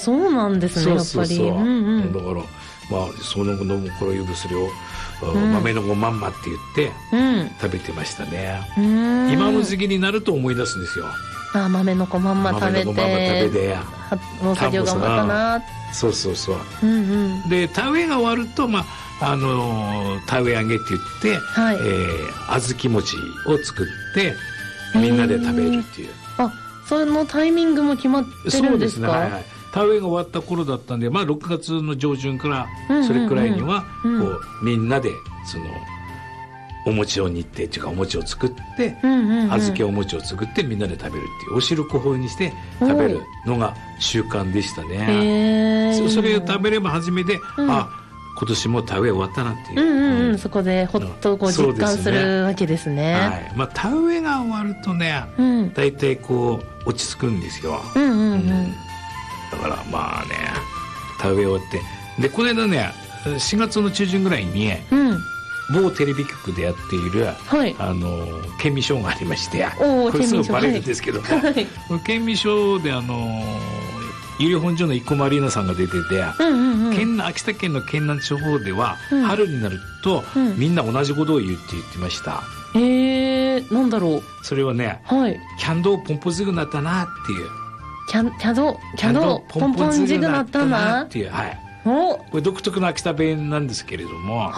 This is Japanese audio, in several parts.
そうなんですね、やっぱり。 そうそうそう、だからその頃よくそれを、豆のごまんまって言って食べてましたね。今の時期になると思い出すんですよ。 豆のごまんま食べて、農作業頑張ったな。 そうそうそう、で田植えが終わると、田植え揚げって言って、小豆餅を作ってみんなで食べるっていう。 そのタイミングも決まってるんですか？ そうですね、田植えが終わった頃だったんで、6月の上旬からそれくらいにはこうみんなでそのお餅を煮ってっていうかお餅を作って、小豆お餅を作ってみんなで食べるっていうお汁粉風にして食べるのが習慣でしたね。それを食べれば初めて、今年も田植え終わったなっていう、 そこでほっとこう実感するわけですね。 田植えが終わるとね、だいたいこう落ち着くんですよ。だから田植え終わってでこの間ね4月の中旬ぐらいに、某テレビ局でやっている、県民賞がありまして、これすぐバレるんですけども、県民賞で有料本所の生駒アリーナさんが出てて、秋田県の県南地方では、春になると、みんな同じことを言ってました。 なんだろう。 それはね、キャンドーポンポズグなったなっていう。 キャンドーポンポンジグなったなっていう、これ独特の秋田弁なんですけれども、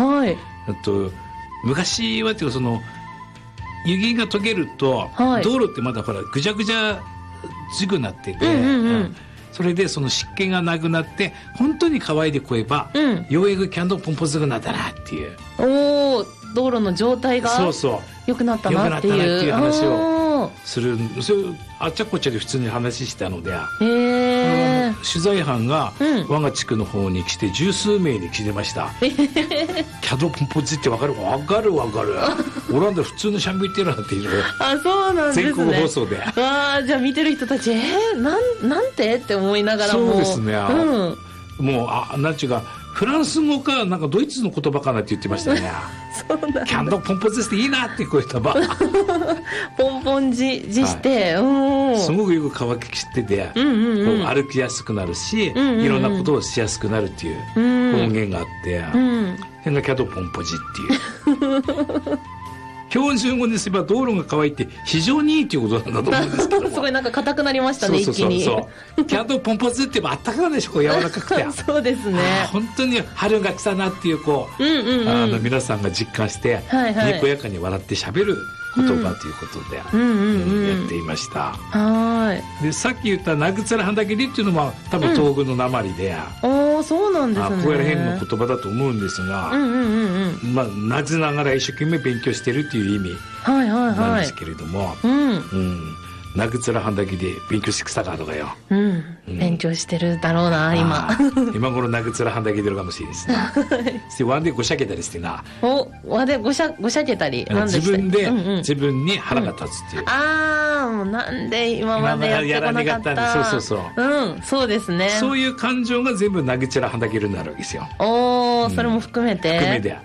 昔はっていうかその雪が溶けると、道路ってまだほらぐちゃぐちゃじぐなってて、それでその湿気がなくなって本当に乾いてこえば、ようやくキャンドーポンポズグなったなっていう。 道路の状態が良くなったなっていう話をする。それあっちゃこっちゃで普通に話したので、取材班が我が地区の方に来て十数名に来てました。キャドポンポジってわかる？わかる。オランダ普通のシャンブイってるなんていう。 そうなんですね。 全国放送で。 じゃあ見てる人たちなんてって思いながらも。 そうですね。もうなんちゅうかフランス語かなんかドイツの言葉かなって言ってましたね。キャンドポンポジしていいなってこう言ったば。 ポンポンじして、 すごくよく乾ききってて、歩きやすくなるし、いろんなことをしやすくなるっていう方言があって、変なキャドポンポジっていう。標準語にすれば道路が乾いて非常にいいということなんだと思うんですけどすごいなんか硬くなりましたね、一気に。 キャドポンポジって言えばあったかいでしょ、こう柔らかくて。 そうですね。 本当に春が来たなっていう皆さんが実感して、にこやかに笑ってしゃべる言葉ということでやっていました。でさっき言ったなぐつらはんだけりっていうのは多分東北のなまりで、 そうなんですね。 ここら辺の言葉だと思うんですが、なぜながら一生懸命勉強してるっていう意味なんですけれども、なぐつらはんだけで勉強してきたかとかよ。 勉強してるだろうな、今。 今頃なぐつらはんだけてるかもしれないですね。してワンでごしゃけたりしてな。 ワンでごしゃけたり。 自分に腹が立つっていう。 もうなんで今までやってこなかった。そうですね。 そういう感情が全部なぐつらはんだけるになるわけですよ。 それも含めて。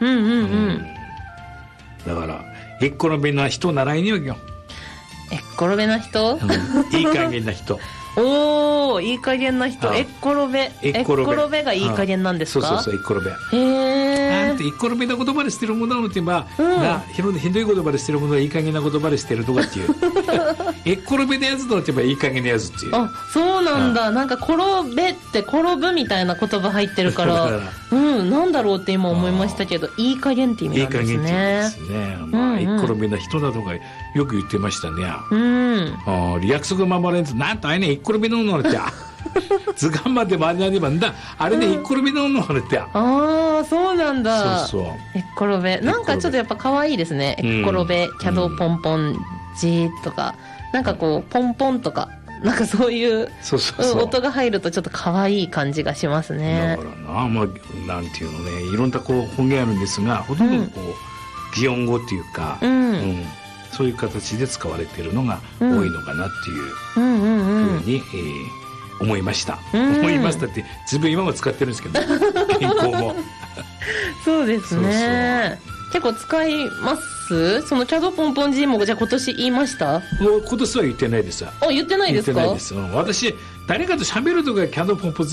だから一個の弁な人を習いにわけよ。 えっころべな人、 いい加減な人。 いい加減な人。えっころべがいい加減なんですか？ そう、えっころべ。 えっころべな言葉でしてるものって言えば、ひどい言葉でしてるものはいい加減な言葉でしてるとかっていう。えっころべのやつとって言えばいい加減なやつっていう。 そうなんだ。なんか転べって転ぶみたいな言葉入ってるから、なんだろうって今思いましたけど、いい加減って意味なんですね。 いい加減って意味ですね。えっころべな人だとかよく言ってましたね。約束守れんとなんとあれね、えっころべののって図鑑まで回りなればんだ、あれね、えっころべののってそうなんだ。 そうえっころべなんかちょっとやっぱ可愛いですね。えっころべ、キャドポンポンジとか、なんかこうポンポンとか、なんかそういう音が入るとちょっと可愛い感じがしますね。 だからな、なんていうのね、いろんなこう方言あるんですが、ほとんどこう擬音語っていうか、そういう形で使われているのが多いのかなっていうふうに思いました。思いましたって自分今も使ってるんですけど、健康も。 そうですね。結構使います。そのキャドポンポンジーもじゃあ今年言いました？ 今年は言ってないです。 言ってないですか？ 言ってないです。私誰かと喋るとかキャドポンポン